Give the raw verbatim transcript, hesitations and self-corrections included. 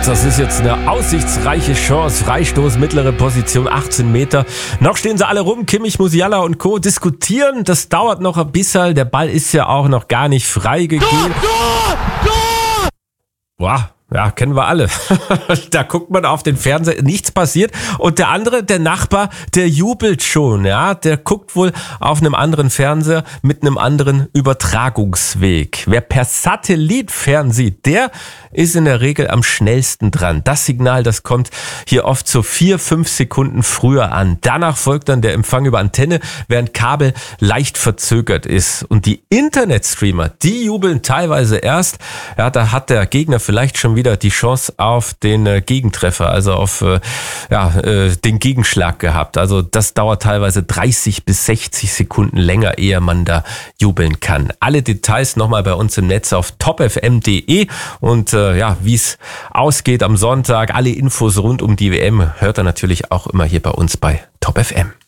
Das ist jetzt eine aussichtsreiche Chance. Freistoß, mittlere Position, achtzehn Meter. Noch stehen sie alle rum. Kimmich, Musiala und Co. diskutieren. Das dauert noch ein bisschen. Der Ball ist ja auch noch gar nicht freigegeben. Tor, Tor, Tor! Boah. Ja, kennen wir alle. Da guckt man auf den Fernseher, nichts passiert. Und der andere, der Nachbar, der jubelt schon. Ja, der guckt wohl auf einem anderen Fernseher mit einem anderen Übertragungsweg. Wer per Satellit fernsieht, der ist in der Regel am schnellsten dran. Das Signal, das kommt hier oft so vier, fünf Sekunden früher an. Danach folgt dann der Empfang über Antenne, während Kabel leicht verzögert ist. Und die Internetstreamer, die jubeln teilweise erst. Ja, da hat der Gegner vielleicht schon wieder die Chance auf den äh, Gegentreffer, also auf äh, ja, äh, den Gegenschlag gehabt. Also das dauert teilweise dreißig bis sechzig Sekunden länger, ehe man da jubeln kann. Alle Details nochmal bei uns im Netz auf top f m punkt d e und äh, ja, wie es ausgeht am Sonntag, alle Infos rund um die W M hört ihr natürlich auch immer hier bei uns bei Top F M.